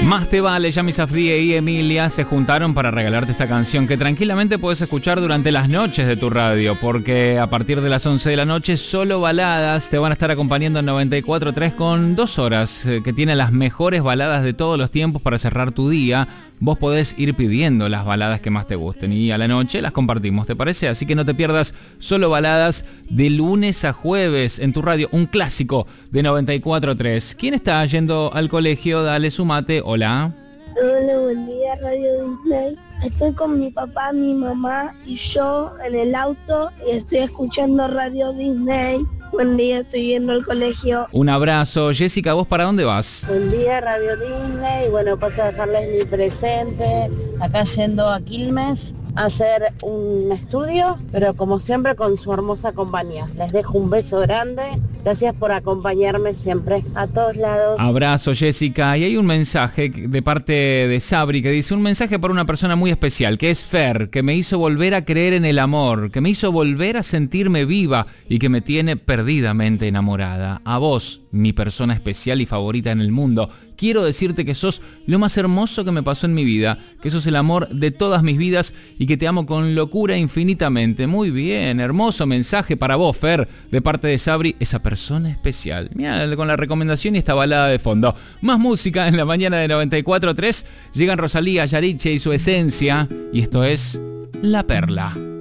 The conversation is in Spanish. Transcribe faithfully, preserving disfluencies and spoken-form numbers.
Más te vale, Yami Safdie y Emilia se juntaron para regalarte esta canción que tranquilamente puedes escuchar durante las noches de tu radio, porque a partir de las once de la noche solo baladas te van a estar acompañando en noventa y cuatro punto tres con dos horas eh, que tiene las mejores baladas de todos los tiempos para cerrar tu día. Vos podés ir pidiendo las baladas que más te gusten y a la noche las compartimos, ¿te parece? Así que no te pierdas Solo Baladas de lunes a jueves en tu radio, un clásico de noventa y cuatro punto tres. ¿Quién está yendo al colegio? Dale su mate. Hola. Hola, buen día, Radio Disney. Estoy con mi papá, mi mamá y yo en el auto y estoy escuchando Radio Disney. Buen día, estoy yendo al colegio. Un abrazo. Jessica, ¿vos para dónde vas? Buen día, Radio Disney. Bueno, paso a dejarles mi presente. Acá yendo a Quilmes a hacer un estudio, pero como siempre con su hermosa compañía. Les dejo un beso grande. Gracias por acompañarme siempre a todos lados. Abrazo, Jessica. Y hay un mensaje de parte de Sabri que dice, un mensaje para una persona muy especial, que es Fer, que me hizo volver a creer en el amor, que me hizo volver a sentirme viva y que me tiene perdidamente enamorada. A vos, mi persona especial y favorita en el mundo, quiero decirte que sos lo más hermoso que me pasó en mi vida, que sos el amor de todas mis vidas y que te amo con locura infinitamente. Muy bien, hermoso mensaje para vos, Fer, de parte de Sabri, esa persona especial. Mirá, con la recomendación y esta balada de fondo. Más música en la mañana de noventa y cuatro punto tres. Llegan Rosalía, Yariche y su esencia, y esto es La Perla.